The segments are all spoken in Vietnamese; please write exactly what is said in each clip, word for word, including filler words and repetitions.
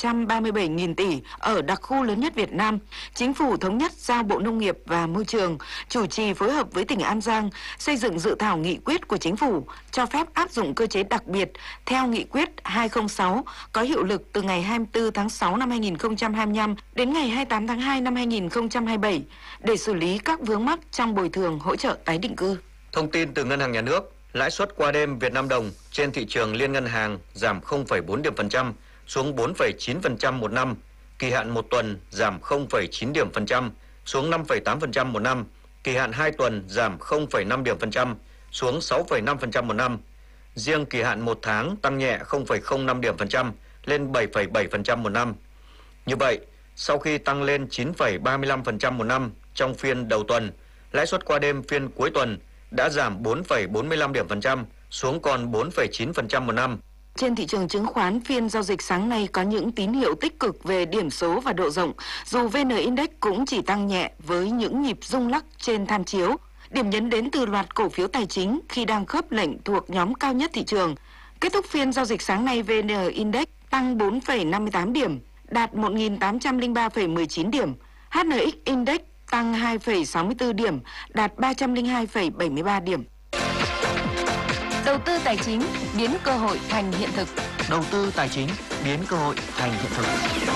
trăm ba mươi bảy nghìn tỷ ở đặc khu lớn nhất Việt Nam, Chính phủ thống nhất giao Bộ Nông nghiệp và Môi trường chủ trì phối hợp với tỉnh An Giang xây dựng dự thảo nghị quyết của Chính phủ cho phép áp dụng cơ chế đặc biệt theo nghị quyết hai không sáu có hiệu lực từ ngày hai mươi tư tháng sáu năm hai nghìn không trăm hai mươi lăm đến ngày hai mươi tám tháng hai năm hai nghìn không trăm hai mươi bảy để xử lý các vướng mắc trong bồi thường hỗ trợ tái định cư. Thông tin từ Ngân hàng Nhà nước, lãi suất qua đêm Việt Nam đồng trên thị trường liên ngân hàng giảm không phẩy bốn điểm phần trăm xuống bốn phẩy chín phần trăm một năm, kỳ hạn một tuần giảm không phẩy chín điểm phần trăm xuống năm phẩy tám phần trăm một năm, kỳ hạn hai tuần giảm không phẩy năm điểm phần trăm xuống sáu phẩy năm phần trăm một năm. Riêng kỳ hạn một tháng tăng nhẹ không phẩy không năm điểm phần trăm lên bảy phẩy bảy phần trăm một năm. Như vậy, sau khi tăng lên chín phẩy ba mươi lăm phần trăm một năm trong phiên đầu tuần, lãi suất qua đêm phiên cuối tuần đã giảm bốn phẩy bốn mươi lăm điểm phần trăm xuống còn bốn phẩy chín phần trăm một năm. Trên thị trường chứng khoán, phiên giao dịch sáng nay có những tín hiệu tích cực về điểm số và độ rộng, dù vê en Index cũng chỉ tăng nhẹ với những nhịp rung lắc trên tham chiếu. Điểm nhấn đến từ loạt cổ phiếu tài chính khi đang khớp lệnh thuộc nhóm cao nhất thị trường. Kết thúc phiên giao dịch sáng nay, vê en Index tăng bốn phẩy năm mươi tám điểm, đạt một nghìn tám trăm lẻ ba phẩy mười chín điểm. hát en ích Index tăng hai phẩy sáu mươi tư điểm, đạt ba trăm lẻ hai phẩy bảy mươi ba điểm. Đầu tư tài chính biến cơ hội thành hiện thực. Đầu tư tài chính biến cơ hội thành hiện thực.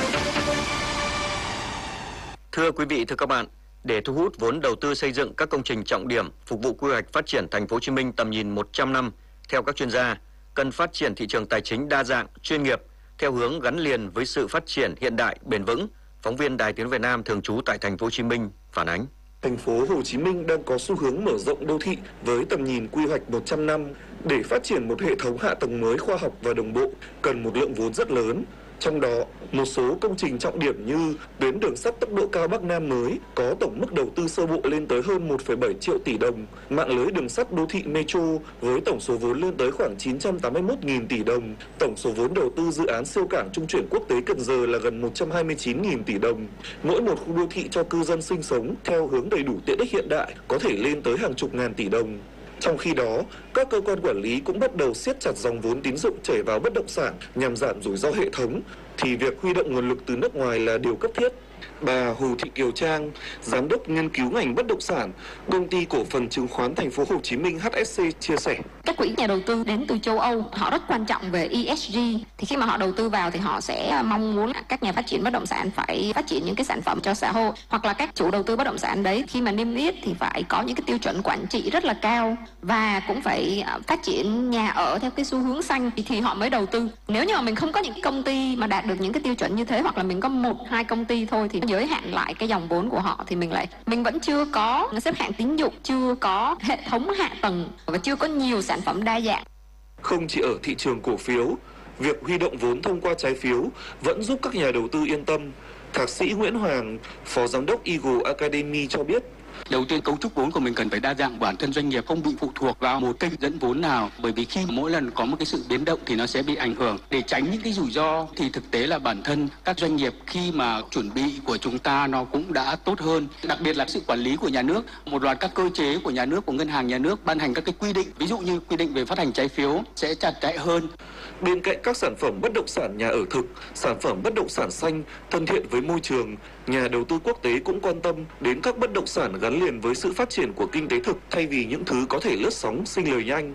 Thưa quý vị, thưa các bạn, để thu hút vốn đầu tư xây dựng các công trình trọng điểm phục vụ quy hoạch phát triển thành phố Hồ Chí Minh tầm nhìn một trăm năm, theo các chuyên gia, cần phát triển thị trường tài chính đa dạng, chuyên nghiệp theo hướng gắn liền với sự phát triển hiện đại, bền vững. Phóng viên Đài Tiếng Việt Nam thường trú tại thành phố Hồ Chí Minh phản ánh. Thành phố Hồ Chí Minh đang có xu hướng mở rộng đô thị với tầm nhìn quy hoạch một trăm năm. Để phát triển một hệ thống hạ tầng mới khoa học và đồng bộ cần một lượng vốn rất lớn. Trong đó, một số công trình trọng điểm như tuyến đường sắt tốc độ cao Bắc Nam mới có tổng mức đầu tư sơ bộ lên tới hơn một phẩy bảy triệu tỷ đồng, mạng lưới đường sắt đô thị Metro với tổng số vốn lên tới khoảng chín trăm tám mươi mốt nghìn tỷ đồng, tổng số vốn đầu tư dự án siêu cảng trung chuyển quốc tế Cần Giờ là gần một trăm hai mươi chín nghìn tỷ đồng. Mỗi một khu đô thị cho cư dân sinh sống theo hướng đầy đủ tiện ích hiện đại có thể lên tới hàng chục ngàn tỷ đồng. Trong khi đó, các cơ quan quản lý cũng bắt đầu siết chặt dòng vốn tín dụng chảy vào bất động sản nhằm giảm rủi ro hệ thống, thì việc huy động nguồn lực từ nước ngoài là điều cấp thiết. Bà Hồ Thị Kiều Trang, giám đốc nghiên cứu ngành bất động sản, công ty cổ phần chứng khoán Thành phố Hồ Chí Minh hát ét xê chia sẻ: các quỹ nhà đầu tư đến từ châu Âu họ rất quan trọng về e ét giê, thì khi mà họ đầu tư vào thì họ sẽ mong muốn các nhà phát triển bất động sản phải phát triển những cái sản phẩm cho xã hội, hoặc là các chủ đầu tư bất động sản đấy khi mà niêm yết thì phải có những cái tiêu chuẩn quản trị rất là cao và cũng phải phát triển nhà ở theo cái xu hướng xanh thì họ mới đầu tư. Nếu như mà mình không có những công ty mà đạt được những cái tiêu chuẩn như thế, hoặc là mình có một hai công ty thôi thì giới hạn lại cái dòng vốn của họ, thì mình lại mình vẫn chưa có xếp hạng tín dụng, chưa có hệ thống hạ tầng và chưa có nhiều sản phẩm đa dạng. Không chỉ ở thị trường cổ phiếu, việc huy động vốn thông qua trái phiếu vẫn giúp các nhà đầu tư yên tâm. Thạc sĩ Nguyễn Hoàng, Phó Giám đốc Eagle Academy cho biết: đầu tiên, cấu trúc vốn của mình cần phải đa dạng, bản thân doanh nghiệp không bị phụ thuộc vào một kênh dẫn vốn nào, bởi vì khi mỗi lần có một cái sự biến động thì nó sẽ bị ảnh hưởng. Để tránh những cái rủi ro thì thực tế là bản thân các doanh nghiệp khi mà chuẩn bị của chúng ta nó cũng đã tốt hơn, đặc biệt là sự quản lý của nhà nước, một loạt các cơ chế của nhà nước, của ngân hàng nhà nước ban hành các cái quy định, ví dụ như quy định về phát hành trái phiếu sẽ chặt chẽ hơn. Bên cạnh các sản phẩm bất động sản nhà ở thực, sản phẩm bất động sản xanh, thân thiện với môi trường, nhà đầu tư quốc tế cũng quan tâm đến các bất động sản gắn liền với sự phát triển của kinh tế thực thay vì những thứ có thể lướt sóng sinh lời nhanh.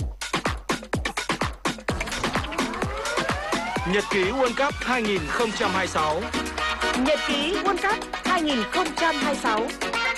Nhật ký World Cup hai không hai sáu. Nhật ký World Cup hai không hai sáu.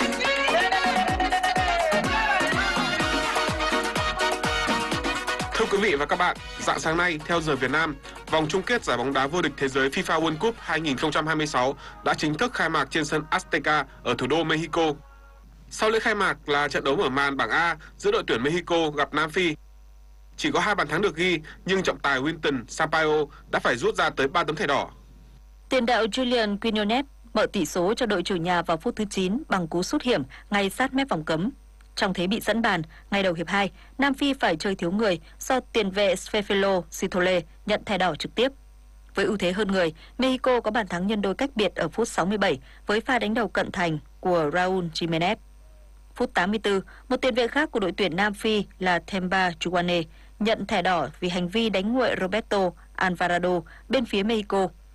Thưa quý vị và các bạn, rạng sáng nay theo giờ Việt Nam, vòng chung kết giải bóng đá vô địch thế giới FIFA World Cup hai không hai sáu đã chính thức khai mạc trên sân Azteca ở thủ đô Mexico. Sau lễ khai mạc là trận đấu mở màn bảng A giữa đội tuyển Mexico gặp Nam Phi. Chỉ có hai bàn thắng được ghi, nhưng trọng tài Winton Sampaio đã phải rút ra tới ba tấm thẻ đỏ. Tiền đạo Julian Quinones mở tỷ số cho đội chủ nhà vào phút thứ chín bằng cú sút hiểm ngay sát mép vòng cấm. Trong thế bị dẫn bàn, ngay đầu hiệp hai, Nam Phi phải chơi thiếu người do tiền vệ Sfefelo Sithole nhận thẻ đỏ trực tiếp. Với ưu thế hơn người, Mexico có bàn thắng nhân đôi cách biệt ở phút sáu mươi bảy với pha đánh đầu cận thành của Raúl Jiménez. Phút tám mươi tư, một tiền vệ khác của đội tuyển Nam Phi là Themba Chuane nhận thẻ đỏ vì hành vi đánh nguội Roberto Alvarado bên phía Mexico.